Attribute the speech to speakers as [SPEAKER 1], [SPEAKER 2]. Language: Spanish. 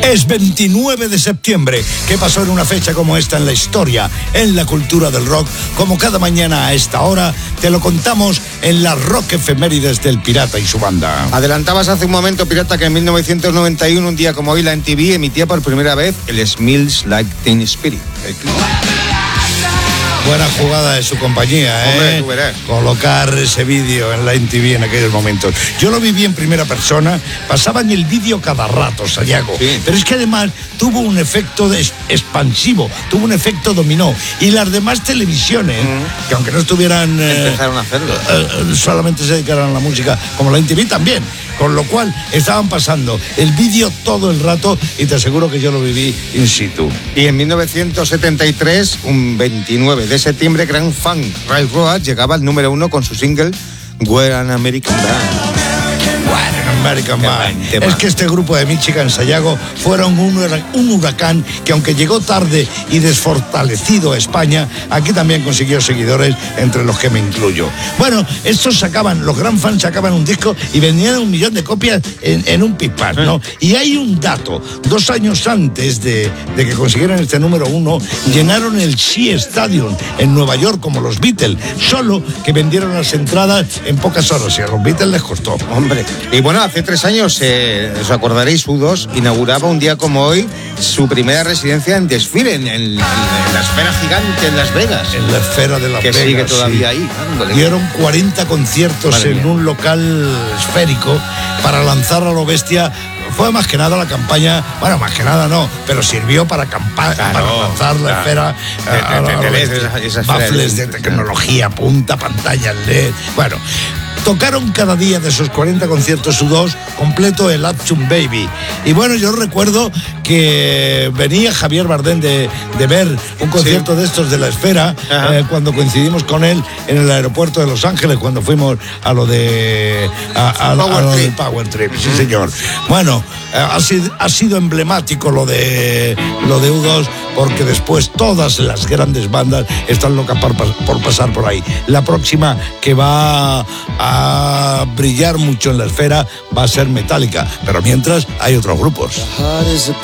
[SPEAKER 1] Es 29 de septiembre. ¿Qué pasó en una fecha como esta en la historia, en la cultura del rock? Como cada mañana a esta hora, te lo contamos en las Rock Efemérides del Pirata y su banda.
[SPEAKER 2] Adelantabas hace un momento, Pirata, que en 1991, un día como hoy, la MTV emitía por primera vez el Smells Like Teen Spirit.
[SPEAKER 1] Buena jugada de su compañía,
[SPEAKER 2] Hombre, tú verás.
[SPEAKER 1] Colocar ese vídeo en la MTV en aquellos momentos. Yo lo viví en primera persona, pasaban el vídeo cada rato, Sayago.
[SPEAKER 2] Sí.
[SPEAKER 1] Pero es que además tuvo un efecto expansivo, tuvo un efecto dominó. Y las demás televisiones, que aunque no estuvieran...
[SPEAKER 2] Empezaron a hacerlo.
[SPEAKER 1] Solamente se dedicaran a la música, como la MTV también. Con lo cual estaban pasando el vídeo todo el rato y te aseguro que yo lo viví in situ.
[SPEAKER 2] Y en 1973, un 29 de septiembre, Grand Funk Railroad llegaba al número 1 con su single We're an American Band.
[SPEAKER 1] American Band. Es que este grupo de Michigan, Sayago, fueron un huracán que, aunque llegó tarde y desfortalecido a España, aquí también consiguió seguidores, entre los que me incluyo. Bueno, los Grand Fans sacaban un disco y vendían 1 millón de copias en un pispás, ¿no? Y hay un dato: 2 años antes de que consiguieran este número 1, llenaron el Shea Stadium en Nueva York como los Beatles, solo que vendieron las entradas en pocas horas y a los Beatles les costó.
[SPEAKER 2] Hombre, y bueno, hace 3 años, os acordaréis, U2 inauguraba un día como hoy su primera residencia en desfile, en la esfera gigante en Las Vegas.
[SPEAKER 1] En la esfera de Las Vegas.
[SPEAKER 2] Que sigue todavía ahí. Dándole.
[SPEAKER 1] Dieron 40 conciertos en un local esférico para lanzar a lo bestia. Fue más que nada la campaña, bueno, más que nada no, pero sirvió para lanzar la esfera, baffles de tecnología, punta, pantalla LED. Bueno, tocaron cada día de esos 40 conciertos U2 completo el Action Baby. Y bueno, yo recuerdo que venía Javier Bardem de ver un concierto de estos de la esfera, cuando coincidimos con él en el aeropuerto de Los Ángeles, cuando fuimos a lo de del Power Trip, sí señor. Bueno, ha sido emblemático lo de U2, porque después todas las grandes bandas están locas por pasar por ahí. La próxima que va a brillar mucho en la esfera va a ser Metallica, pero mientras hay otros grupos.